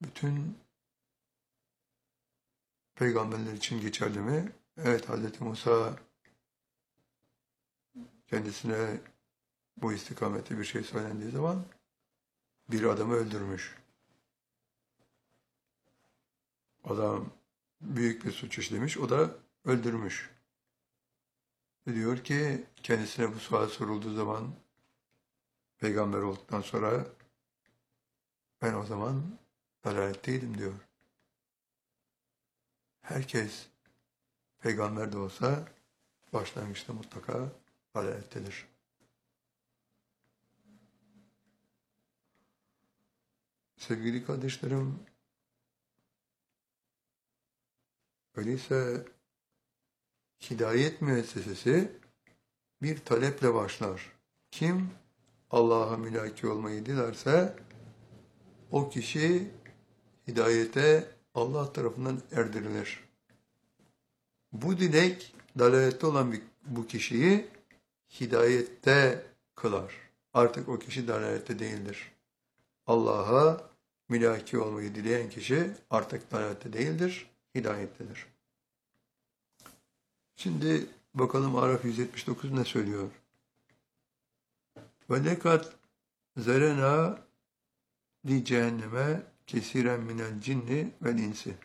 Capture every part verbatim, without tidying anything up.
bütün peygamberler için geçerli mi? Evet, Hazreti Musa kendisine bu istikamette bir şey söylendiği zaman bir adamı öldürmüş. Adam büyük bir suç işlemiş, o da öldürmüş. Ve diyor ki kendisine bu sual sorulduğu zaman peygamber olduktan sonra ben o zaman dalaletteydim diyor. Herkes peygamber de olsa başlangıçta mutlaka dalalettedir. Sevgili kardeşlerim, öyleyse hidayet müessesesi bir taleple başlar. Kim Allah'a mülaki olmayı dilerse o kişi hidayete Allah tarafından erdirilir. Bu dilek dalalette olan bir, bu kişiyi hidayette kılar. Artık o kişi dalalette değildir. Allah'a mülaki olmayı dileyen kişi artık dalalette değildir, hidayettedir. Şimdi bakalım Araf yüz yetmiş dokuz ne söylüyor? Ve lekat zerena li cehenneme kesiren minel cinni vel insi.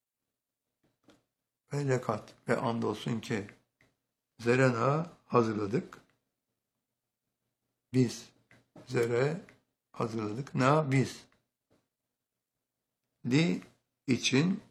Ve lekat ve andolsun ki zerena hazırladık. Biz zere hazırladık. Na biz. Li için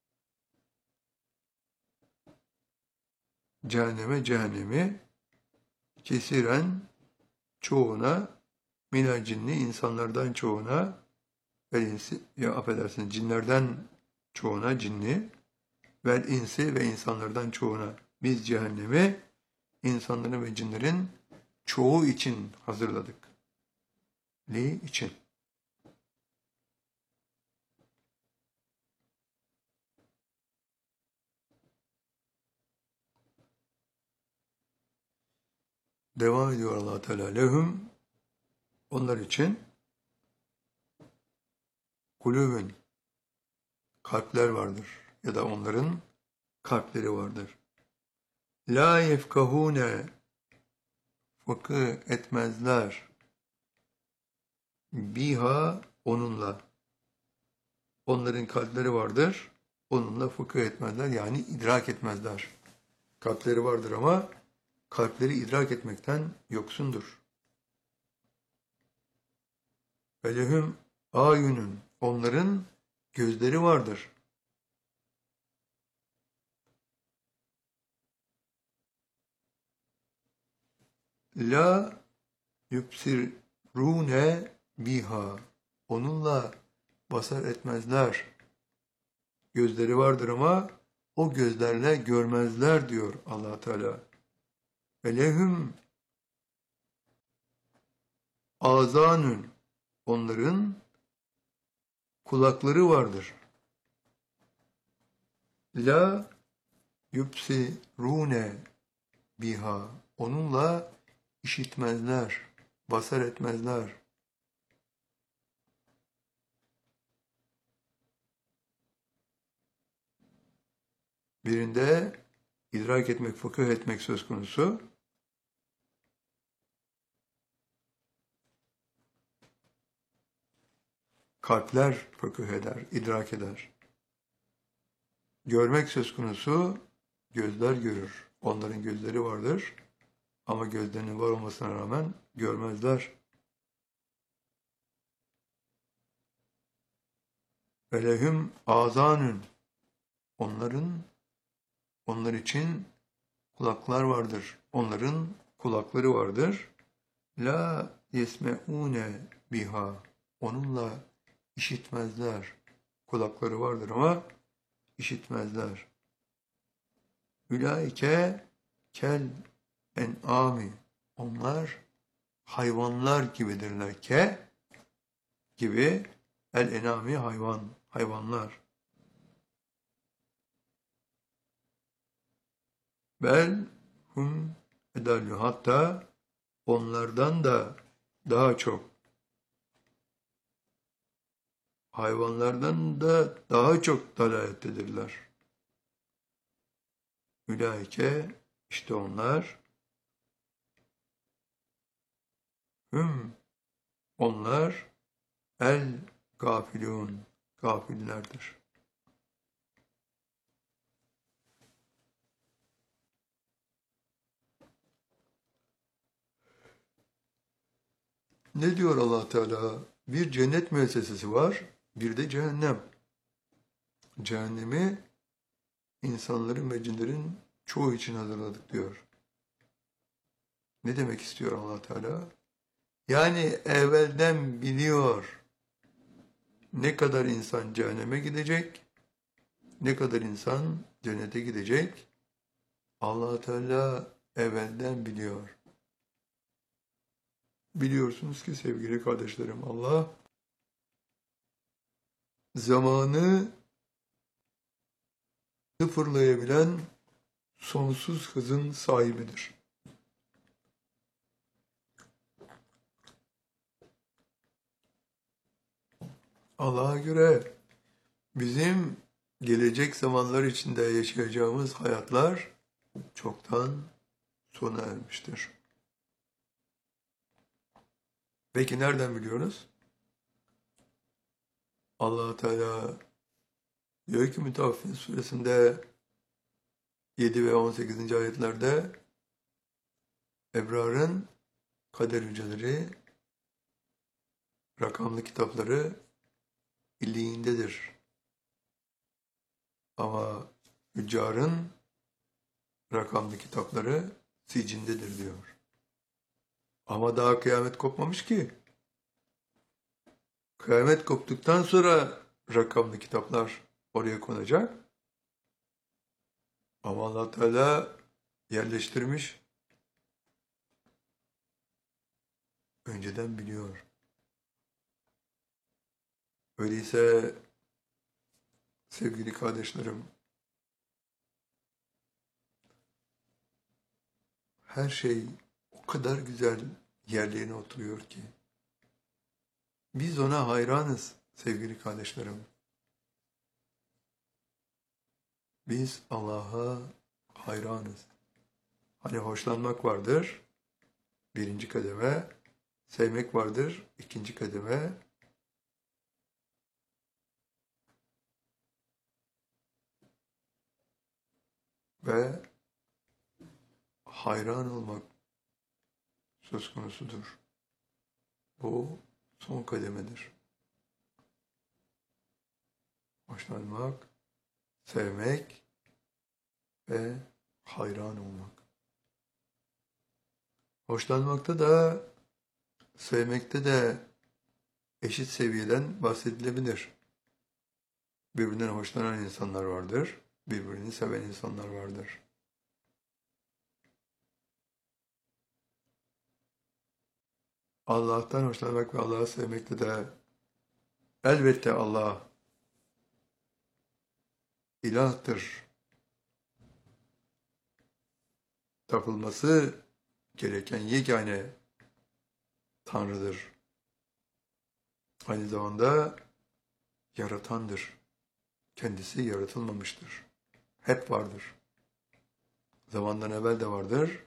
cehenneme cehennemi kesiren çoğuna minel cinni insanlardan çoğuna vel insi ya affedersiniz cinlerden çoğuna cinni vel insi ve insanlardan çoğuna biz cehennemi insanların ve cinlerin çoğu için hazırladık. Li için. Devam ediyor Allah Teala. Lehum onlar için kulübün kalpler vardır ya da onların kalpleri vardır. La yefkahune fıkıh etmezler biha onunla. Onların kalpleri vardır. Onunla fıkıh etmezler yani idrak etmezler. Kalpleri vardır ama kalpleri idrak etmekten yoksundur. Ve lehum ayunun onların gözleri vardır. La yubsirune biha onunla basar etmezler. Gözleri vardır ama o gözlerle görmezler diyor Allah Teala. Ve lehum azanun onların kulakları vardır. La yubsirune biha onunla işitmezler, basar etmezler. Birinde idrak etmek, fıkıh etmek söz konusu. Kalpler fıkıh eder, idrak eder. Görmek söz konusu, gözler görür. Onların gözleri vardır. Ama gözlerinin var olmasına rağmen görmezler. Ve lehum azanun onların onlar için kulaklar vardır. Onların kulakları vardır. La yesmeune biha onunla işitmezler. Kulakları vardır ama işitmezler. Ülaike kel en'ami onlar hayvanlar gibidirler. Ke gibi el enami hayvan hayvanlar. Bel hum edallü hatta onlardan da daha çok hayvanlardan da daha çok dalalettedirler. Ülaike, işte onlar, hüm, onlar el gafilun, gafillerdir. Ne diyor Allah Teala? Bir cennet müessesesi var, bir de cehennem. Cehennemi insanların ve cinlerin çoğu için hazırladık diyor. Ne demek istiyor Allah Teala? Yani evvelden biliyor ne kadar insan cehenneme gidecek, ne kadar insan cennete gidecek. Allah Teala evvelden biliyor. Biliyorsunuz ki sevgili kardeşlerim, Allah zamanı sıfırlayabilen sonsuz hızın sahibidir. Allah'a göre bizim gelecek zamanlar içinde yaşayacağımız hayatlar çoktan sona ermiştir. Peki nereden biliyoruz? Allah Teala diyor ki Mütevaffin suresinde yedi ve on sekizinci ayetlerde Ebrar'ın kader hücreleri, rakamlı kitapları illiğindedir. Ama hüccarın rakamlı kitapları sicindedir diyor. Ama daha kıyamet kopmamış ki. Kıyamet koptuktan sonra rakamlı kitaplar oraya konacak. Ama Allah Teala yerleştirmiş. Önceden biliyor. Öyleyse sevgili kardeşlerim, her şey o kadar güzel yerlerine oturuyor ki. Biz ona hayranız sevgili kardeşlerim. Biz Allah'a hayranız. Hani hoşlanmak vardır, birinci kademe, sevmek vardır, ikinci kademe. Ve hayran olmak söz konusudur. Bu son kademedir. Hoşlanmak, sevmek ve hayran olmak. Hoşlanmakta da, sevmekte de eşit seviyeden bahsedilebilir. Birbirinden hoşlanan insanlar vardır, birbirini seven insanlar vardır. Allah'tan hoşlanmak ve Allah'ı sevmekte de elbette Allah ilahtır. Tapılması gereken yegane Tanrı'dır. Aynı zamanda yaratandır. Kendisi yaratılmamıştır. Hep vardır. Zamandan evvel de vardır.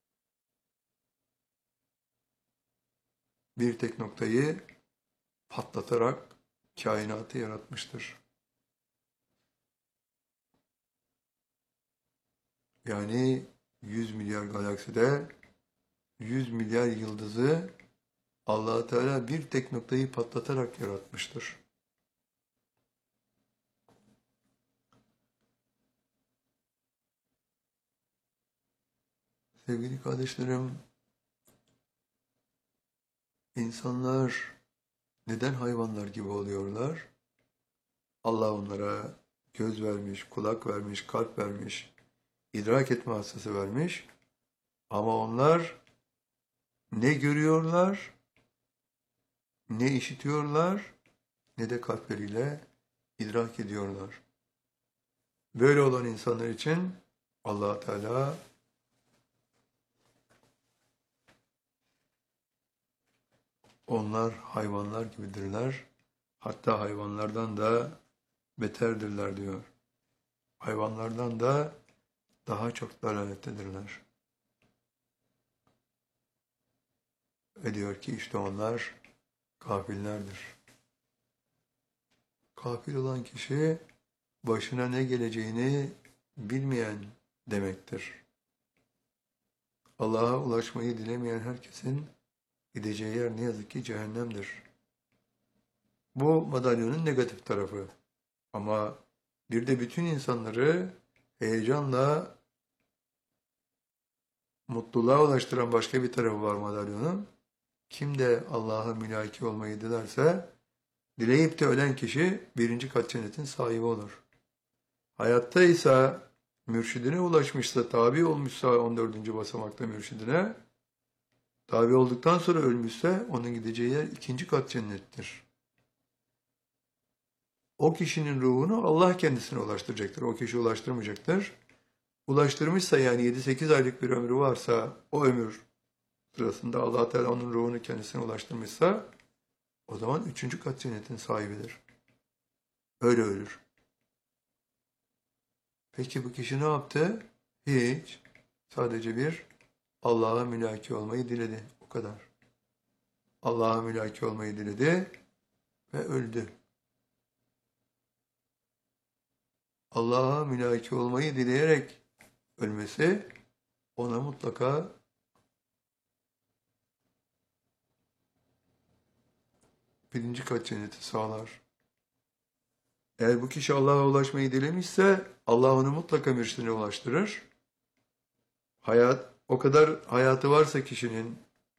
Bir tek noktayı patlatarak kainatı yaratmıştır. Yani yüz milyar galakside yüz milyar yıldızı Allah Teala bir tek noktayı patlatarak yaratmıştır. Sevgili kardeşlerim, insanlar neden hayvanlar gibi oluyorlar? Allah onlara göz vermiş, kulak vermiş, kalp vermiş, idrak etme hassası vermiş. Ama onlar ne görüyorlar, ne işitiyorlar, ne de kalpleriyle idrak ediyorlar. Böyle olan insanlar için Allah Teala onlar hayvanlar gibidirler. Hatta hayvanlardan da beterdirler diyor. Hayvanlardan da daha çok dalalettedirler. Ve diyor ki işte onlar gafillerdir. Gafil olan kişi başına ne geleceğini bilmeyen demektir. Allah'a ulaşmayı dilemeyen herkesin gideceği yer ne yazık ki cehennemdir. Bu madalyonun negatif tarafı. Ama bir de bütün insanları heyecanla mutluluğa ulaştıran başka bir tarafı var madalyonun. Kim de Allah'a mülaki olmayı dilerse, dileyip de ölen kişi birinci kat cennetin sahibi olur. Hayatta ise mürşidine ulaşmışsa, tabi olmuşsa on dördüncü basamakta mürşidine, tabi olduktan sonra ölmüşse onun gideceği yer ikinci kat cennettir. O kişinin ruhunu Allah kendisine ulaştıracaktır. O kişi ulaştırmayacaktır. Ulaştırmışsa yani yedi sekiz aylık bir ömrü varsa o ömür sırasında Allah Teala onun ruhunu kendisine ulaştırmışsa o zaman üçüncü kat cennetin sahibidir. Öyle ölür. Peki bu kişi ne yaptı? Hiç. Sadece bir Allah'a mülaki olmayı diledi. O kadar. Allah'a mülaki olmayı diledi ve öldü. Allah'a mülaki olmayı dileyerek ölmesi ona mutlaka birinci kat cenneti sağlar. Eğer bu kişi Allah'a ulaşmayı dilemişse Allah onu mutlaka mürşidine ulaştırır. Hayat, o kadar hayatı varsa kişinin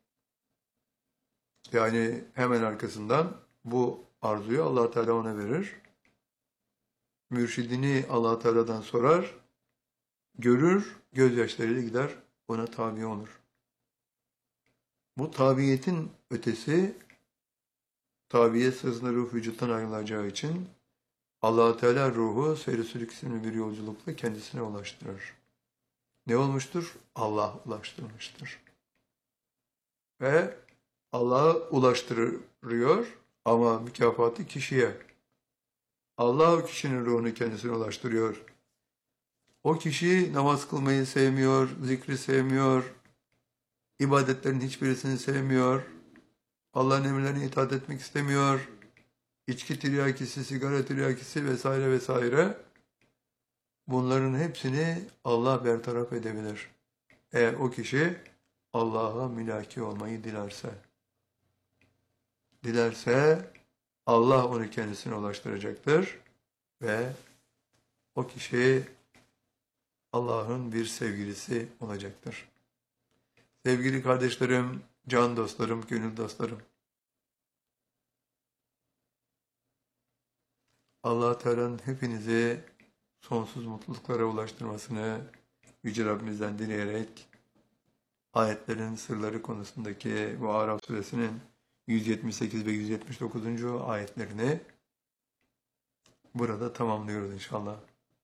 yani hemen arkasından bu arzuyu Allah Teala ona verir. Mürşidini Allah Teala'dan sorar, görür, gözyaşlarıyla gider, ona tabi olur. Bu tabiyetin ötesi, tabiyet sırasında ruh vücuttan ayrılacağı için Allah Teala ruhu seyri sülük isimli bir yolculukla kendisine ulaştırır. Ne olmuştur? Allah ulaştırmıştır. Ve Allah'a ulaştırıyor ama mükafatı kişiye. Allah o kişinin ruhunu kendisine ulaştırıyor. O kişi namaz kılmayı sevmiyor, zikri sevmiyor, ibadetlerin hiçbirisini sevmiyor, Allah'ın emirlerine itaat etmek istemiyor, içki tiryakisi, sigara tiryakisi vesaire vesaire. Bunların hepsini Allah bertaraf edebilir. Eğer o kişi Allah'a mülaki olmayı dilerse. Dilerse Allah onu kendisine ulaştıracaktır ve o kişi Allah'ın bir sevgilisi olacaktır. Sevgili kardeşlerim, can dostlarım, gönül dostlarım. Allah Teala'nın hepinizi sonsuz mutluluklara ulaştırmasını Yüce Rabbimizden dileyerek ayetlerin sırları konusundaki bu Araf suresinin yüz yetmiş sekiz ve yüz yetmiş dokuzuncu ayetlerini burada tamamlıyoruz inşallah.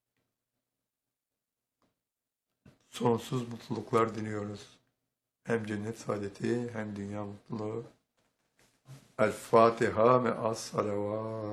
Sonsuz mutluluklar diliyoruz. Hem cennet saadeti hem dünya mutluluğu. El Fatiha ve as salavat.